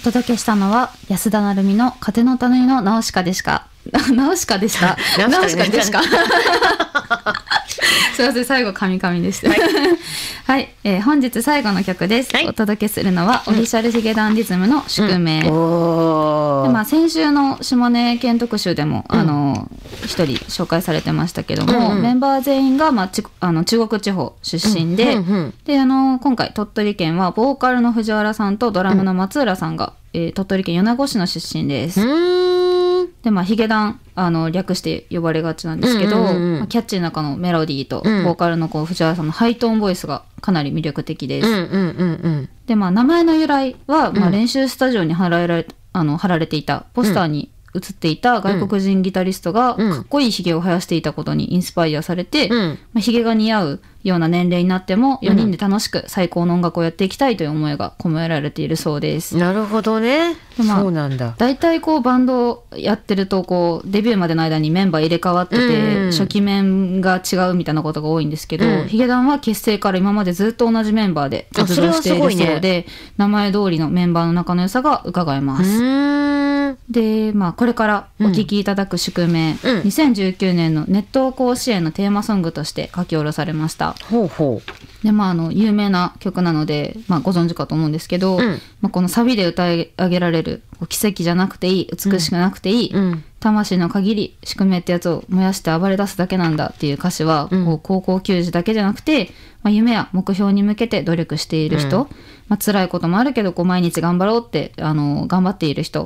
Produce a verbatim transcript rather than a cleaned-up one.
届けしたのは安田成美の風の谷のナウシカでしかナウシカでしたナウシカでしかすいません、最後カミカミでしたはい、はいえー、本日最後の曲です、はい、お届けするのはオフィシャルヒゲダンディズムの宿命、うんおで、まあ、先週の島根県特集でも、うん、あの一人紹介されてましたけども、うんうん、メンバー全員が、まあ、ちあの中国地方出身で、うんうんうん、であの今回鳥取県はボーカルの藤原さんとドラムの松浦さんが、うんえー、鳥取県米子市の出身です。うーんでまあ、ヒゲダンあの略して呼ばれがちなんですけど、うんうんうんまあ、キャッチーなこのメロディーと、うん、ボーカルのこう藤原さんのハイトーンボイスがかなり魅力的です、うんうんうんうん、で、まあ、名前の由来は、まあ、練習スタジオに貼られ、あの貼られていたポスターに映っていた外国人ギタリストがかっこいいヒゲを生やしていたことにインスパイアされて、うんまあ、ヒゲが似合うような年齢になってもよにんで楽しく最高の音楽をやっていきたいという思いが込められているそうです。 なるほどね、まあ、そうなんだ。 だいたいこうバンドをやってるとこうデビューまでの間にメンバー入れ替わってて、うんうん、初期面が違うみたいなことが多いんですけど、うん、ヒゲダンは結成から今までずっと同じメンバーで活動しているそうで、ね、名前通りのメンバーの仲の良さが伺えます。うーんで、まあ、これからお聴きいただく宿命、うん、にせんじゅうきゅうねんの熱湯甲子園のテーマソングとして書き下ろされました。 ほうほうで、まあ、あの有名な曲なので、まあ、ご存知かと思うんですけど、うんまあ、このサビで歌い上げられる奇跡じゃなくていい、美しくなくていい、うん、魂の限り宿命ってやつを燃やして暴れ出すだけなんだっていう歌詞は、うん、こう高校球児だけじゃなくて、まあ、夢や目標に向けて努力している人、うんまあ辛いこともあるけどこう毎日頑張ろうってあの頑張っている人